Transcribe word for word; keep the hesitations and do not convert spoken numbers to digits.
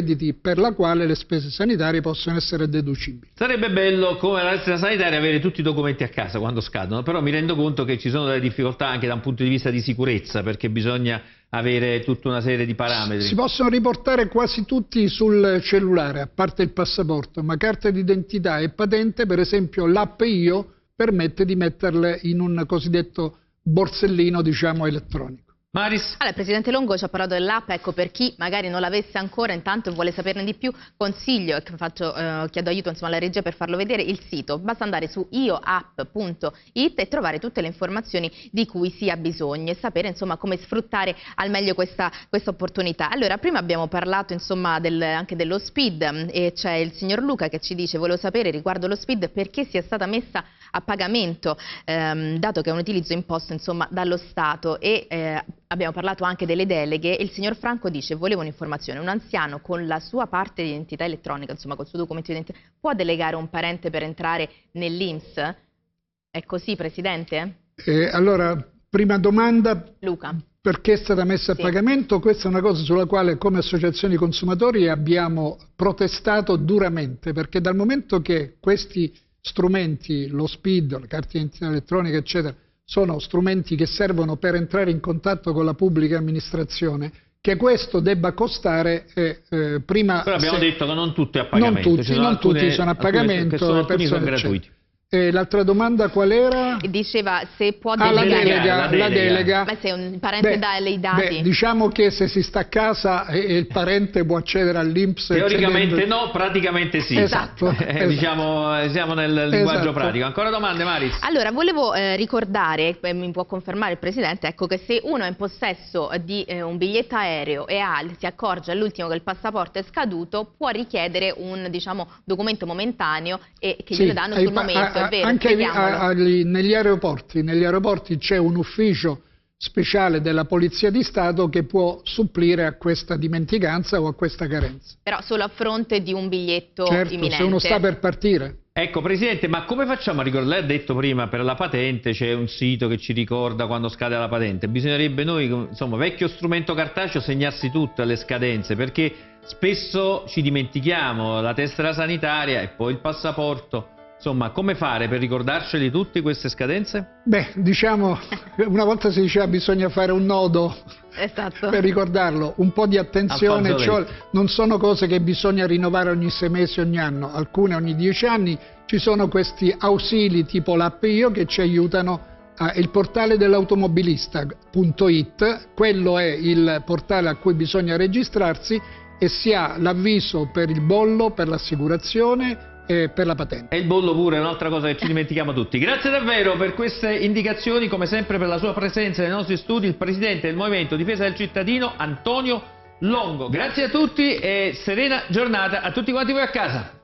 redditi per la quale le spese sanitarie possono essere deducibili. Sarebbe bello, come la lettera sanitaria, avere tutti i documenti a casa quando scadono, però mi rendo conto che ci sono delle difficoltà anche da un punto di vista di sicurezza, perché bisogna avere tutta una serie di parametri. Si possono riportare quasi tutti sul cellulare, a parte il passaporto, ma carta d'identità e patente, per esempio l'app Io permette di metterle in un cosiddetto borsellino, diciamo, elettronico. Maris? Allora, il Presidente Longo ci ha parlato dell'app, ecco, per chi magari non l'avesse ancora, intanto vuole saperne di più, consiglio, e faccio, eh, chiedo aiuto insomma, alla regia per farlo vedere, il sito, basta andare su ioapp punto it e trovare tutte le informazioni di cui si ha bisogno e sapere insomma come sfruttare al meglio questa, questa opportunità. Allora, prima abbiamo parlato insomma del, anche dello SPID e c'è il signor Luca che ci dice: volevo sapere riguardo lo SPID perché sia stata messa a pagamento, ehm, dato che è un utilizzo imposto insomma dallo Stato, e eh, abbiamo parlato anche delle deleghe. Il signor Franco dice: volevo un'informazione, un anziano con la sua parte di identità elettronica, insomma col suo documento di identità, può delegare un parente per entrare nell'I N P S? È così, Presidente? Eh, allora, prima domanda. Luca. Perché è stata messa a sì. pagamento? Questa è una cosa sulla quale come associazioni consumatori abbiamo protestato duramente, perché dal momento che questi strumenti, lo SPID, la carta di identità elettronica, eccetera, sono strumenti che servono per entrare in contatto con la pubblica amministrazione, che questo debba costare, eh, eh, prima... Però abbiamo se, detto che non tutto è a pagamento. Non tutti, non alcune, tutti sono a pagamento, sono, le alcuni sono persone, gratuiti. E l'altra domanda qual era? Diceva se può ah, delegare. la delega, la delega. La delega. Ma se un parente beh, dà i dati. Beh, diciamo che se si sta a casa e, e il parente può accedere all'I N P S... Teoricamente chiedendo... no, praticamente sì. Esatto. Eh, esatto. Diciamo, siamo nel linguaggio esatto. pratico. Ancora domande, Maris? Allora, volevo eh, ricordare, eh, mi può confermare il Presidente, ecco, che se uno è in possesso di eh, un biglietto aereo e ha, si accorge all'ultimo che il passaporto è scaduto, può richiedere un, diciamo, documento momentaneo e che sì, glielo danno sul momento, a, a, è vero, anche a, a, negli aeroporti, negli aeroporti c'è un ufficio speciale della Polizia di Stato che può supplire a questa dimenticanza o a questa carenza. Però solo a fronte di un biglietto certo, imminente. Se uno sta per partire. Ecco, Presidente, ma come facciamo a ricordare? Lei ha detto prima, per la patente c'è un sito che ci ricorda quando scade la patente. Bisognerebbe noi, insomma, vecchio strumento cartaceo, segnarsi tutte le scadenze, perché spesso ci dimentichiamo la tessera sanitaria e poi il passaporto. Insomma, come fare per ricordarceli tutte queste scadenze? Beh, diciamo, una volta si diceva bisogna fare un nodo esatto. per ricordarlo, un po' di attenzione, cioè, non sono cose che bisogna rinnovare ogni sei mesi, ogni anno, alcune ogni dieci anni, ci sono questi ausili tipo l'app Io che ci aiutano, a, il portale dell'automobilista punto it, quello è il portale a cui bisogna registrarsi e si ha l'avviso per il bollo, per l'assicurazione, e per la patente. E il bollo pure è un'altra cosa che ci dimentichiamo tutti. Grazie davvero per queste indicazioni, come sempre per la sua presenza nei nostri studi, il Presidente del Movimento Difesa del Cittadino, Antonio Longo. Grazie a tutti e serena giornata a tutti quanti voi a casa.